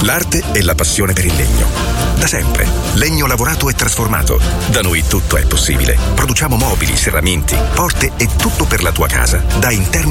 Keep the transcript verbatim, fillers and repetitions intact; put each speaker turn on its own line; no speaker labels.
L'arte e la passione per il legno. Da sempre. Legno lavorato e trasformato. Da noi tutto è possibile. Produciamo mobili, serramenti, porte e tutto per la tua casa. Da interni